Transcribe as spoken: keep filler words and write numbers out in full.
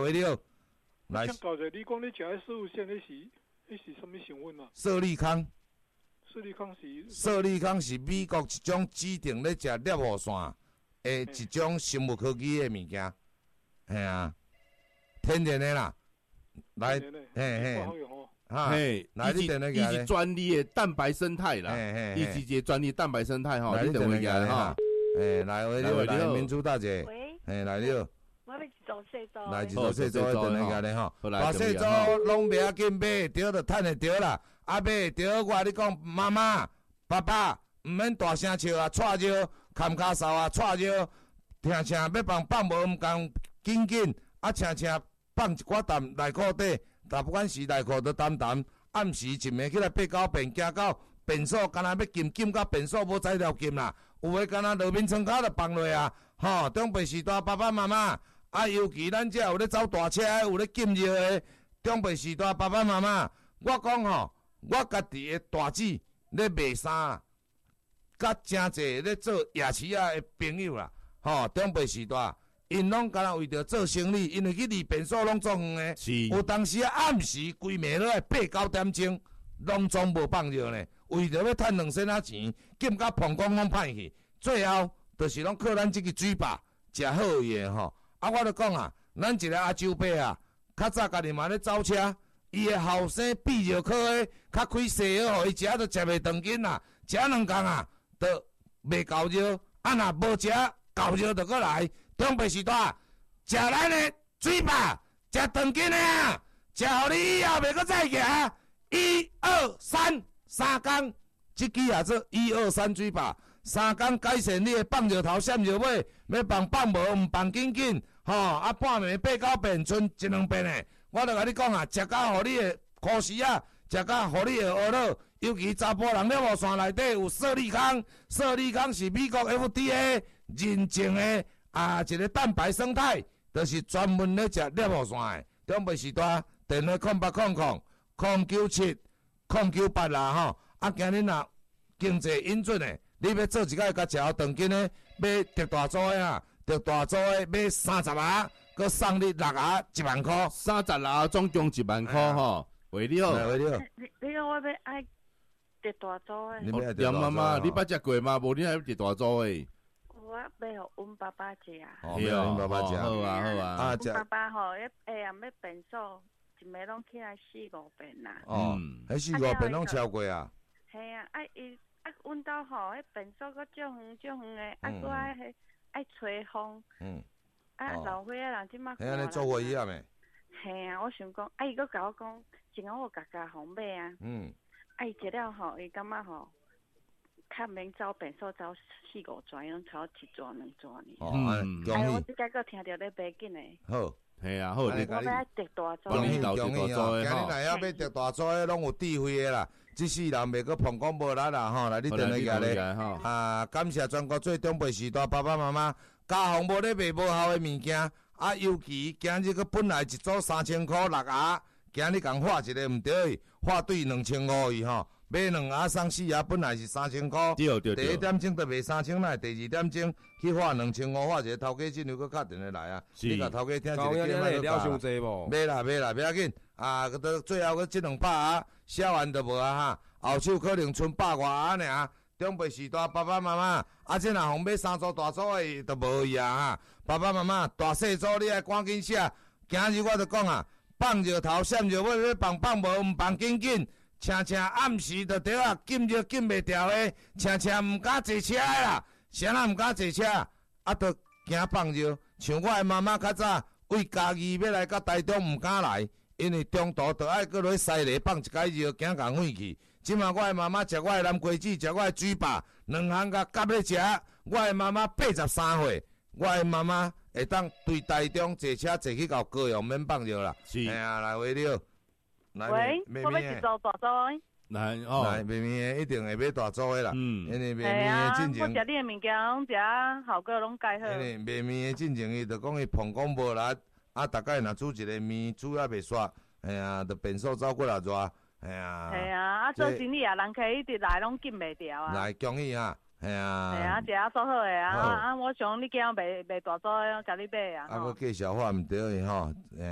为了，来。 想搞者，你讲你食的食物线，那是那是什么成分啊？ 色利康。 色利康是。 色利康是美国一种指定咧食猎物线诶一种生物科技诶物件，嘿啊，天然诶啦，来，嘿嘿。 啊，嘿，来你等那个，伊是专利的蛋白生态啦，伊是一个专利蛋白生态吼，你等那个哈， 诶，来喂，来来，民主大姐， 喂， 诶，来了， 我要一组细组， 来一组细组等那个咧吼，大细组拢袂要紧买，对就趁会着啦，啊买着我你讲妈妈、爸爸，毋免大声笑啊，踹招，砍骹扫啊，踹招，听声要放放无毋共紧紧，啊请请放一寡啖内裤底。但不管是内裤都澹澹，暗时一暝起来爬到便，行到便所，敢若要禁禁到便所无材料禁啦。有诶，敢若路面窗口就放落啊。吼，中辈时代爸爸妈妈，啊，尤其咱遮有咧走大车，有咧禁药诶，中辈时代爸爸妈妈，我讲吼，我家己诶大姊咧卖衫，甲真侪咧做夜市仔诶朋友啦。吼，中辈时代。因拢敢若为着做生意，因为去离便所拢做远诶。有当时啊暗时规暝落来八九点钟，拢总无放尿呢。为着要趁两仙仔钱，金甲膀胱拢歹去，最后就是拢靠咱即个水坝食好伊诶吼。啊，我著讲啊，咱一个阿周伯啊，较早家己嘛咧走车，伊诶后生必尿科诶，较开西药，互伊食都食袂长紧啦，食两工啊，都袂够尿，啊若无食够尿就过来。中辈时代，食咱的水吧，食长筋的啊，食互你以后袂阁再行。一二三，三工，即支也做一二三水吧。三工改善你的放尿头、闪尿尾，要放放无毋放紧紧，吼、哦、啊半暝八九遍，剩一两遍的。我著甲你讲啊，食到互你的裤丝啊，食到互你的蚵仔，尤其查甫人了无线内底有色利康，色利康是美国 F D A 认证的。啊，一个蛋白生态，就是专门咧食猎物线的。中辈时代，电话空八空空空九七空九八啦吼。啊，今日若经济允准的，你要做一个甲食长筋的，买特大组的啊，特大组的买三十盒，佮送你六盒一万块。 三十盒总共一万块吼，为了为了。 你你讲我要爱特大组的。 你要杨妈妈，你捌食过吗？无你还要特大组的。 我要互阮爸爸食啊！ 哦，阮爸爸食， 好啊好啊。 啊，阮爸爸吼，迄下暗要便所，一暝拢起来四五遍啦。 哦，迄四五遍拢超过啊。 系啊，啊伊啊，阮兜吼，迄便所搁足远足远诶，啊搁爱迄爱吹风。嗯。啊，老岁仔人即马。 嘿，安尼做危险诶。 系啊，我想讲，啊伊搁甲我讲，前下我家家红买啊。嗯。啊伊食了吼，伊感觉吼。较免走便所走四五转，拢走一转两转呢。 哦， 哎，我即个个听着咧买紧诶。 好， 系啊，好， 我要特大组。 恭喜恭喜哦！今日若要买特大组诶，拢有智慧诶啦。即世人袂阁膀胱无力啦吼，来你等下个咧。啊，感谢全国最中辈时代爸爸妈妈，家父无咧卖无效诶物件，啊，尤其今日个本来一组三千箍六盒，今日共画一个毋对，画对两千五伊吼。买两盒送四盒，本来是三千块。 对对对。 第一点钟就卖三千来，第二点钟去花两千五，花一个头家进入，搁敲电话来啊。你甲头家听一个电话就了伤济无？ 买啦买啦，不要紧啊！到最后搁这两百盒，销完就无啊哈。后手可能剩百外盒尔。中辈时代爸爸妈妈，啊，这若互买三组大组的，就无伊啊哈。爸爸妈妈，大细组你爱赶紧写。今日我就讲啊，放热头，闪热尾，要放放无，毋放紧紧。车车暗时就对啊，禁就禁袂掉诶，车车毋敢坐车啦，谁人毋敢坐车？啊，都惊放尿。像我诶妈妈较早为家己要来到台中毋敢来，因为中途就爱搁落西螺放一解尿，惊共废去。即马我诶妈妈食我诶南瓜子，食我诶水饱，两项甲夹咧食。我诶妈妈八十三岁，我诶妈妈会当对台中坐车坐去到高雄免放尿啦。 是。 哎呀，来为了。 喂，我要一组大组诶。 来哦， 来妹妹的一定会买大组的啦。嗯，因为妹妹的进前， 我食你的物件，拢食效果拢介好。 因为妹妹的进前，伊就讲伊膀胱无力，啊，大概若煮一个面，煮也袂煞，哎呀，就便所走过来热，哎呀。 系啊，啊做生意啊，人客一直来拢禁袂掉啊。 来恭喜啊！系啊。 系啊，食啊做好诶啊啊！我想你叫我卖卖大组的，甲你买啊。 啊，我介绍话毋对诶吼。